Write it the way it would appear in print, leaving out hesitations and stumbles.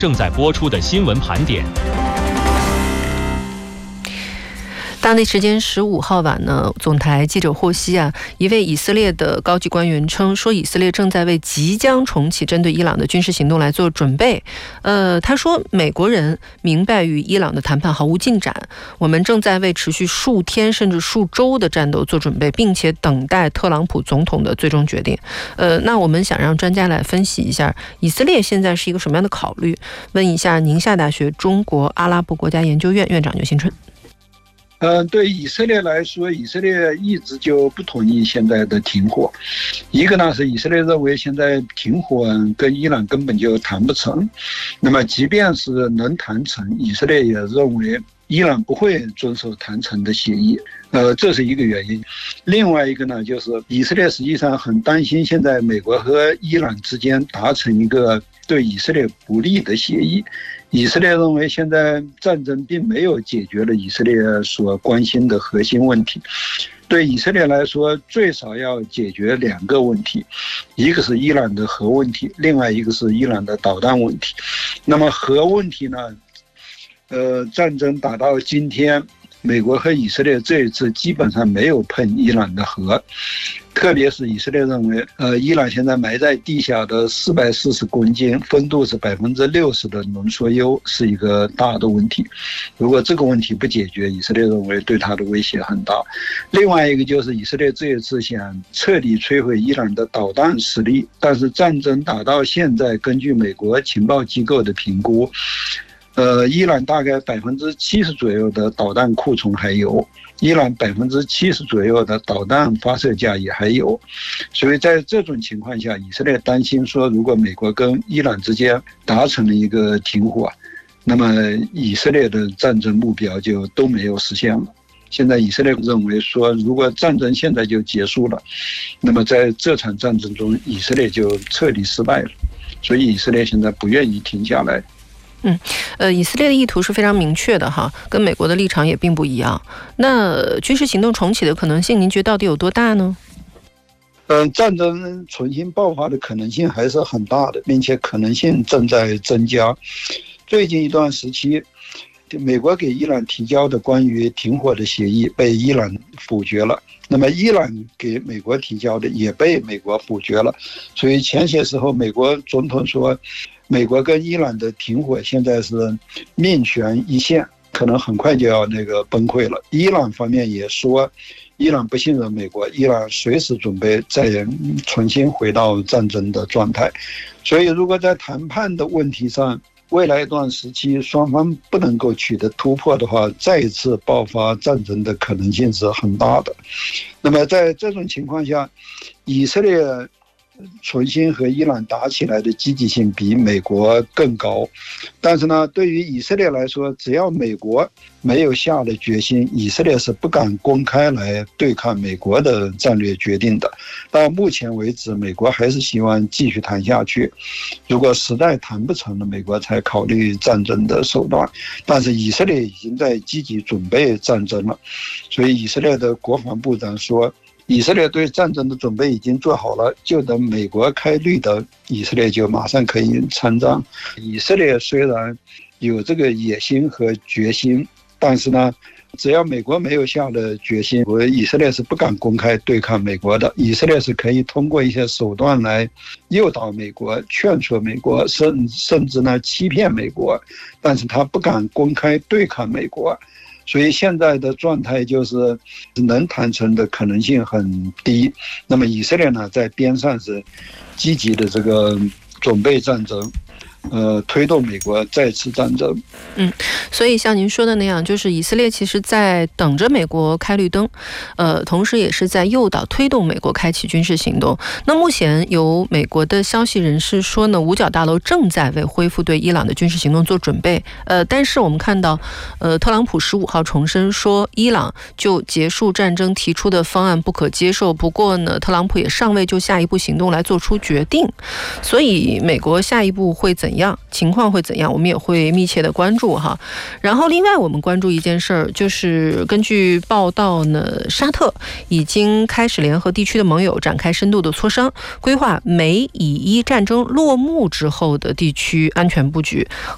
正在播出的新闻盘点。 当地时间15号晚呢，总台记者获悉一位以色列的高级官员称说，以色列正在为即将重启针对伊朗的军事行动来做准备。他说，美国人明白与伊朗的谈判毫无进展，我们正在为持续数天甚至数周的战斗做准备，并且等待特朗普总统的最终决定。那我们想让专家来分析一下，以色列现在是一个什么样的考虑？问一下宁夏大学中国阿拉伯国家研究院院长刘新春。 对以色列来说，以色列一直就不同意现在的停火。一个呢是以色列认为现在停火跟伊朗根本就谈不成，那么即便是能谈成，以色列也认为伊朗不会遵守谈成的协议。这是一个原因。另外一个呢，就是以色列实际上很担心现在美国和伊朗之间达成一个对以色列不利的协议。以色列认为现在战争并没有解决了以色列所关心的核心问题。对以色列来说，最少要解决2个问题，一个是伊朗的核问题，另外一个是伊朗的导弹问题。那么核问题呢，战争打到今天，美国和以色列这一次基本上没有碰伊朗的核，特别是以色列认为，伊朗现在埋在地下的440公斤，丰度是60%的浓缩铀是一个大的问题。如果这个问题不解决，以色列认为对它的威胁很大。另外一个就是以色列这一次想彻底摧毁伊朗的导弹实力，但是战争打到现在，根据美国情报机构的评估，伊朗大概70%左右的导弹库存还有，伊朗70%左右的导弹发射架也还有。所以在这种情况下，以色列担心说，如果美国跟伊朗之间达成了一个停火，那么以色列的战争目标就都没有实现了。现在以色列认为说，如果战争现在就结束了，那么在这场战争中，以色列就彻底失败了。所以以色列现在不愿意停下来。 以色列的意图是非常明确的哈，跟美国的立场也并不一样。那军事行动重启的可能性，您觉得到底有多大呢？ 战争重新爆发的可能性还是很大的，并且可能性正在增加。最近一段时期，美国给伊朗提交的关于停火的协议被伊朗否决了，那么伊朗给美国提交的也被美国否决了。所以前些时候美国总统说，美国跟伊朗的停火现在是命悬一线，可能很快就要崩溃了。伊朗方面也说，伊朗不信任美国，伊朗随时准备再重新回到战争的状态。所以如果在谈判的问题上，未来一段时期双方不能够取得突破的话，再一次爆发战争的可能性是很大的。那么在这种情况下，以色列重新和伊朗打起来的积极性比美国更高。但是呢，对于以色列来说，只要美国没有下了决心，以色列是不敢公开来对抗美国的战略决定的。到目前为止，美国还是希望继续谈下去，如果实在谈不成了，美国才考虑战争的手段。但是以色列已经在积极准备战争了，所以以色列的国防部长说，以色列对战争的准备已经做好了，就等美国开绿灯，以色列就马上可以参战。以色列虽然有这个野心和决心，但是呢，只要美国没有下的决心，以色列是不敢公开对抗美国的。以色列是可以通过一些手段来诱导美国、劝说美国，甚至呢欺骗美国，但是他不敢公开对抗美国。所以现在的状态就是能谈成的可能性很低。那么以色列呢，在边上是积极的准备战争，推动美国再次战争。 所以像您说的那样，就是以色列其实在等着美国开绿灯，同时也是在诱导推动美国开启军事行动。那目前有美国的消息人士说呢，五角大楼正在为恢复对伊朗的军事行动做准备。但是我们看到，特朗普15号重申说，伊朗就结束战争提出的方案不可接受。不过呢，特朗普也尚未就下一步行动来做出决定。所以美国下一步会怎样，情况会怎样，我们也会密切的关注哈。然后另外我们关注一件事儿，就是根据报道呢，沙特已经开始联合地区的盟友展开深度的磋商，规划美以伊战争落幕之后的地区安全布局。